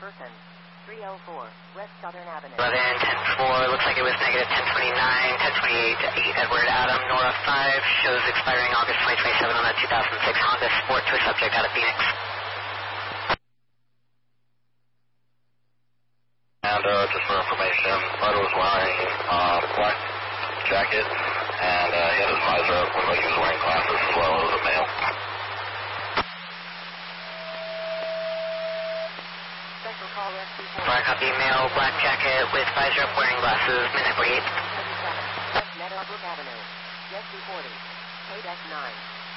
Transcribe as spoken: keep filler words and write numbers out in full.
person. three oh four, West Southern Avenue. eleven, ten four, looks like it was negative ten twenty-nine, ten twenty-eight, eight Edward Adam, Nora five, shows expiring August twenty twenty-seven on a two thousand six Honda Sport to a subject out of Phoenix. And uh, just for information, Bud was wearing uh, black jacket, and uh, he had his visor up, looked like he was wearing glasses as well as a male. Black copy, male, black jacket with visor up, wearing glasses, midnight forty-eight. West Meadowbrook Avenue, Jet two forty, K nine.